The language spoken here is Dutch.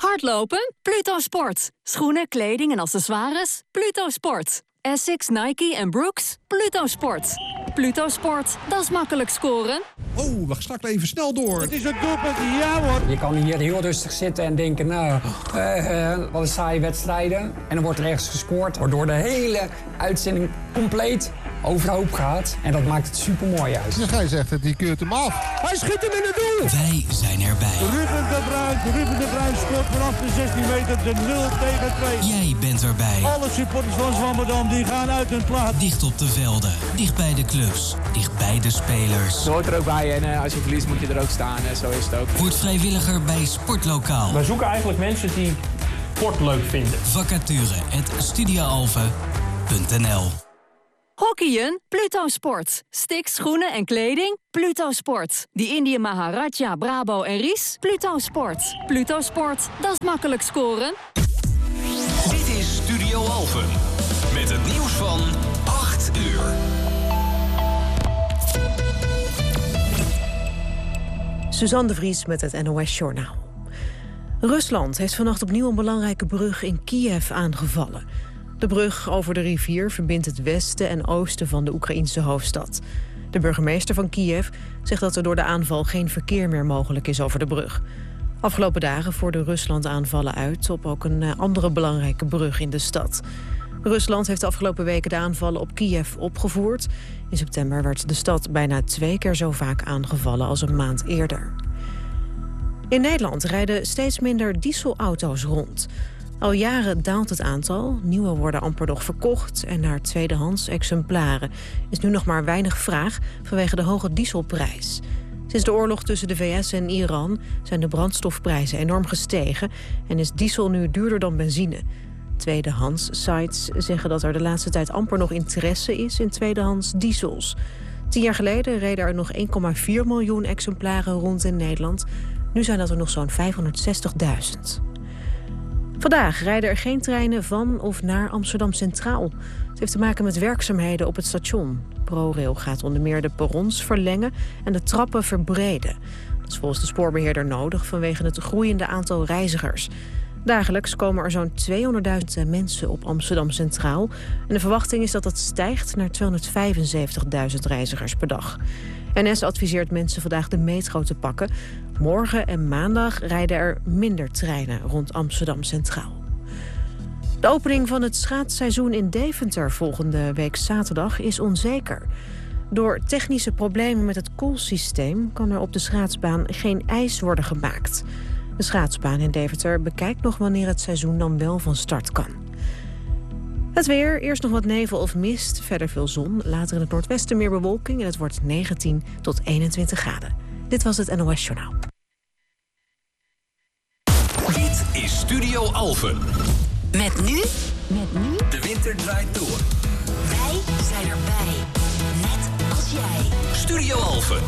Hardlopen? Pluto Sport. Schoenen, kleding en accessoires? Pluto Sport. Essex, Nike en Brooks? Pluto Sport. Pluto Sport, dat is makkelijk scoren. Oh, we gaan even snel door. Het is een doelpunt, ja hoor. Je kan hier heel rustig zitten en denken, wat een saaie wedstrijden. En dan wordt er ergens gescoord, waardoor de hele uitzending compleet overhoop gaat. En dat maakt het supermooi juist. De scheidsrechter die keurt hem af. Hij schiet hem in het doel. Wij zijn erbij. Ruben de Bruin scoort vanaf de 16 meter de 0-2. Jij bent erbij. Alle supporters van Zwammerdam die gaan uit hun plaats. Dicht op de velden, dicht bij de clubs, dicht bij de spelers. Je hoort er ook bij en als je verliest moet je er ook staan. Zo is het ook. Word vrijwilliger bij Sportlokaal. Wij zoeken eigenlijk mensen die sport leuk vinden. Vacature@studioalphen.nl. Hockeyen? Pluto Sport. Sticks, schoenen en kleding? Pluto Sport. Die Indië Maharaja, Brabo en Ries? Pluto Sport. Pluto Sport, dat is makkelijk scoren. Dit is Studio Alphen. Met het nieuws van 8 uur. Suzanne de Vries met het NOS Journaal. Rusland heeft vannacht opnieuw een belangrijke brug in Kiev aangevallen. De brug over de rivier verbindt het westen en oosten van de Oekraïense hoofdstad. De burgemeester van Kiev zegt dat er door de aanval geen verkeer meer mogelijk is over de brug. Afgelopen dagen voerde Rusland aanvallen uit op ook een andere belangrijke brug in de stad. Rusland heeft de afgelopen weken de aanvallen op Kiev opgevoerd. In september werd de stad bijna 2 keer zo vaak aangevallen als een maand eerder. In Nederland rijden steeds minder dieselauto's rond. Al jaren daalt het aantal, nieuwe worden amper nog verkocht en naar tweedehands exemplaren is nu nog maar weinig vraag vanwege de hoge dieselprijs. Sinds de oorlog tussen de VS en Iran zijn de brandstofprijzen enorm gestegen en is diesel nu duurder dan benzine. Tweedehands sites zeggen dat er de laatste tijd amper nog interesse is in tweedehands diesels. 10 jaar geleden reden er nog 1,4 miljoen exemplaren rond in Nederland. Nu zijn dat er nog zo'n 560.000. Vandaag rijden er geen treinen van of naar Amsterdam Centraal. Het heeft te maken met werkzaamheden op het station. ProRail gaat onder meer de perrons verlengen en de trappen verbreden. Dat is volgens de spoorbeheerder nodig vanwege het groeiende aantal reizigers. Dagelijks komen er zo'n 200.000 mensen op Amsterdam Centraal. En de verwachting is dat dat stijgt naar 275.000 reizigers per dag. NS adviseert mensen vandaag de metro te pakken. Morgen en maandag rijden er minder treinen rond Amsterdam Centraal. De opening van het schaatsseizoen in Deventer volgende week zaterdag is onzeker. Door technische problemen met het koelsysteem kan er op de schaatsbaan geen ijs worden gemaakt. De schaatsbaan in Deventer bekijkt nog wanneer het seizoen dan wel van start kan. Het weer, eerst nog wat nevel of mist, verder veel zon. Later in het noordwesten meer bewolking en het wordt 19 tot 21 graden. Dit was het NOS Journaal. Dit is Studio Alphen. Met nu? De winter draait door. Wij zijn erbij. Net als jij. Studio Alphen.